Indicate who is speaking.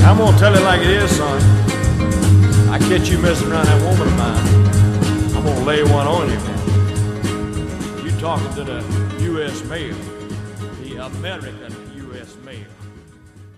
Speaker 1: I'm gonna tell it like it is, son. I catch you messing around that woman of mine, I'm gonna lay one on you, man. You talking to the U.S. mayor, the American U.S. mayor.